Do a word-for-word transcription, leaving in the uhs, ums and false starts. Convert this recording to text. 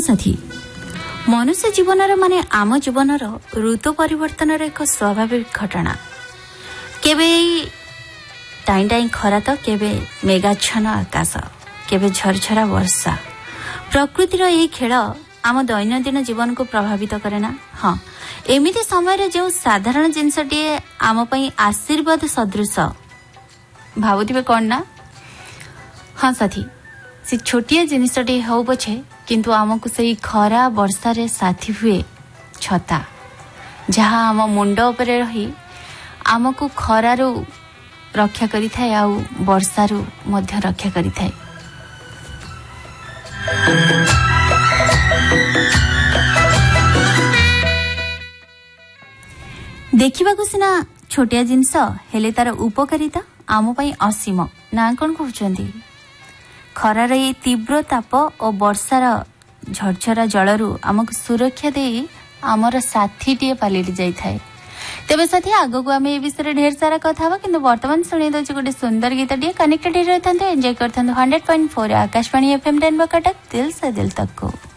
साथी मनुष्य जीवन माने आम जीवन ऋतु परिवर्तन एक स्वाभाविक घटना केबे टाई टाई खरा तो केबे मेघाच्छन्न आकाश केबे झरझरा वर्षा प्रकृतिर यही खेल आम दैनंदिन जीवन को प्रभावित करे ना। हाँ एमिति समय जो साधारण जिनसटी आम पई आशीर्वाद सदृश भावुथिबे कौन ना। हाँ साथी से छोटिया जिनसटी हो पछे किंतु आमको से खरा वर्षा रे साथी हुए छता जहाँ आम मुंड उपरे रही आमको खरारू रक्षा करि थाए आ वर्षारू मध्य रक्षा करि थाए। देखिबाकू सिना छोटिया जिनस हेले तार उपकारिता आम पई असीम ना कौन कहउचंदी। खरार ये तीव्र ताप और वर्षार झरझरा जलरू आमको सुरक्षा दे आमर साथीटे पालिटी जाए। तेबे साथी आगो को आम ए विषय ढेर सारा कथा हवा किंतु वर्तमान सुनी दउछि गोटे सुंदर गीत टे connected रहथांतु enjoy करथांतु hundred point four Akashvani FM rainbow Cuttack दिल से दिल तक को।